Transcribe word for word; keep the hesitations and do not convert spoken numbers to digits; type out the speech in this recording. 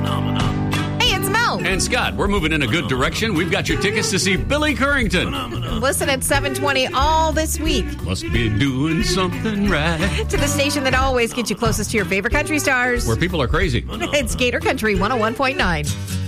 Hey, it's Mel. And Scott, we're moving in a good direction. We've got your tickets to see Billy Currington. Listen at seven twenty all this week. Must be doing something right. To the station that always gets you closest to your favorite country stars. Where people are crazy. It's Gator Country one oh one point nine.